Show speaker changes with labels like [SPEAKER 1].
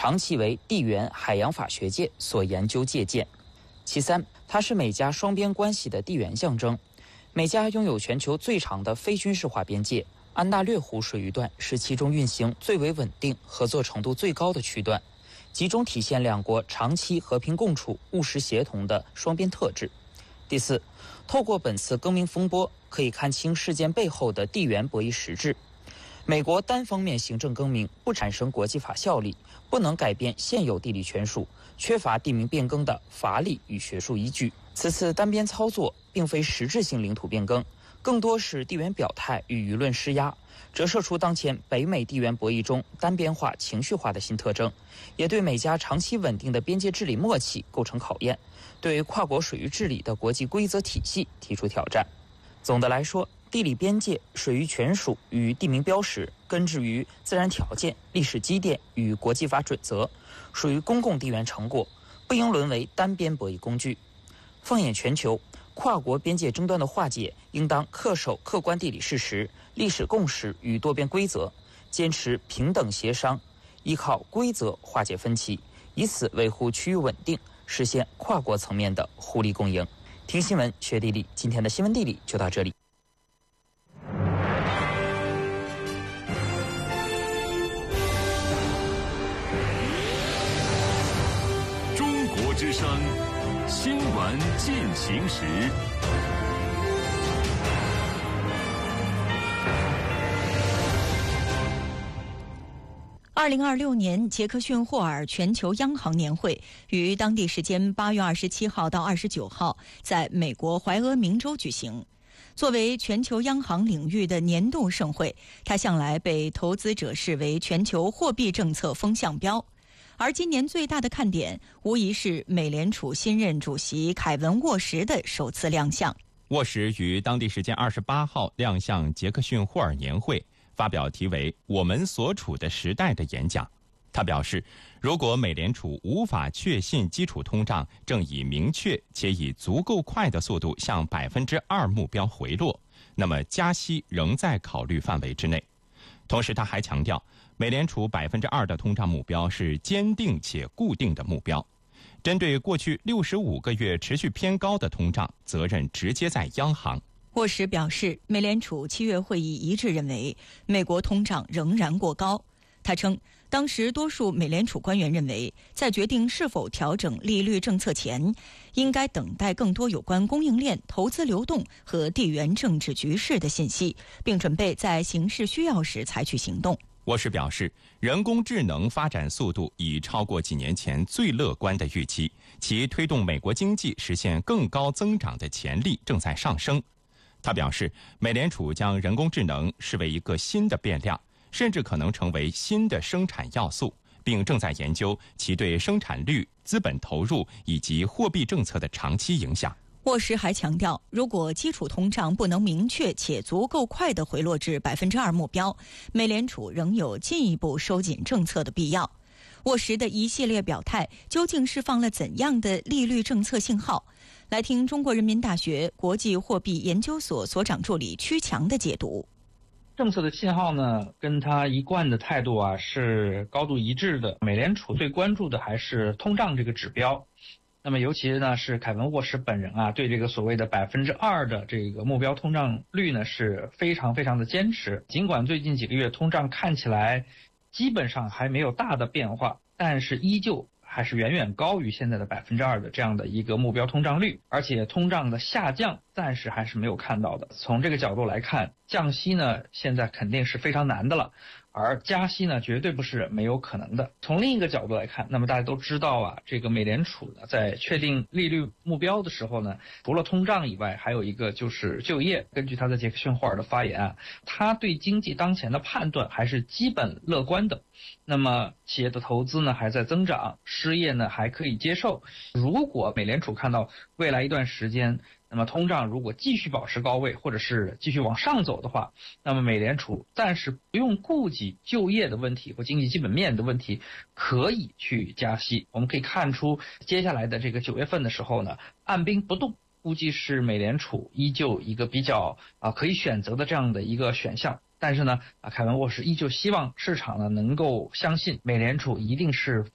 [SPEAKER 1] 长期为地缘海洋法学界所研究借鉴。其三，它是美加双边关系的地缘象征。美加拥有全球最长的非军事化边界，安大略湖水域段是其中运行最为稳定、合作程度最高的区段，集中体现两国长期和平共处、务实协同的双边特质。第四，透过本次更名风波，可以看清事件背后的地缘博弈实质。美国单方面行政更名不产生国际法效力，不能改变现有地理权属，缺乏地名变更的法理与学术依据。此次单边操作并非实质性领土变更，更多是地缘表态与舆论施压，折射出当前北美地缘博弈中单边化、情绪化的新特征，也对美加长期稳定的边界治理默契构成考验，对跨国水域治理的国际规则体系提出挑战。总的来说，地理边界、水域权属与地名标识根植于自然条件、历史积淀与国际法准则，属于公共地缘成果，不应沦为单边博弈工具。放眼全球，跨国边界争端的化解应当恪守客观地理事实、历史共识与多边规则，坚持平等协商，依靠规则化解分歧，以此维护区域稳定，实现跨国层面的互利共赢。听新闻学地理，今天的新闻地理就到这里。
[SPEAKER 2] 中国之声新闻进行时。
[SPEAKER 3] 2026年杰克逊霍尔全球央行年会于当地时间8月27号到29号在美国怀俄明州举行。作为全球央行领域的年度盛会，它向来被投资者视为全球货币政策风向标。而今年最大的看点无疑是美联储新任主席凯文·沃什的首次亮相。
[SPEAKER 4] 沃什于当地时间28号亮相杰克逊霍尔年会，发表题为《我们所处的时代》的演讲。他表示，如果美联储无法确信基础通胀正以明确且以足够快的速度向2%目标回落，那么加息仍在考虑范围之内。同时他还强调，美联储2%的通胀目标是坚定且固定的目标。针对过去65个月持续偏高的通胀，责任直接在央行。
[SPEAKER 3] 沃什表示，美联储7月会议一致认为，美国通胀仍然过高。他称，当时多数美联储官员认为，在决定是否调整利率政策前，应该等待更多有关供应链、投资流动和地缘政治局势的信息，并准备在形势需要时采取行动。
[SPEAKER 4] 沃什表示，人工智能发展速度已超过几年前最乐观的预期，其推动美国经济实现更高增长的潜力正在上升。他表示，美联储将人工智能视为一个新的变量，甚至可能成为新的生产要素，并正在研究其对生产率、资本投入以及货币政策的长期影响。
[SPEAKER 3] 沃什还强调，如果基础通胀不能明确且足够快地回落至2%目标，美联储仍有进一步收紧政策的必要。沃什的一系列表态究竟释放了怎样的利率政策信号？来听中国人民大学国际货币研究所所长助理曲强的解读。
[SPEAKER 5] 政策的信号呢，跟他一贯的态度是高度一致的。美联储最关注的还是通胀这个指标。那么尤其呢是凯文·沃什本人对这个所谓的2%的这个目标通胀率呢是非常非常的坚持。尽管最近几个月通胀看起来基本上还没有大的变化，但是依旧还是远远高于现在的2%的这样的一个目标通胀率，而且通胀的下降暂时还是没有看到的。从这个角度来看，降息呢现在肯定是非常难的了，而加息呢绝对不是没有可能的。从另一个角度来看，那么大家都知道这个美联储呢在确定利率目标的时候呢，除了通胀以外，还有一个就是就业。根据他在杰克逊霍尔的发言他对经济当前的判断还是基本乐观的。那么企业的投资呢还在增长，失业呢还可以接受。如果美联储看到未来一段时间，那么通胀如果继续保持高位，或者是继续往上走的话，那么美联储暂时不用顾及就业的问题或经济基本面的问题，可以去加息。我们可以看出，接下来的这个9月份的时候呢，按兵不动估计是美联储依旧一个比较可以选择的这样的一个选项。但是呢，凯文·沃什依旧希望市场呢能够相信美联储一定是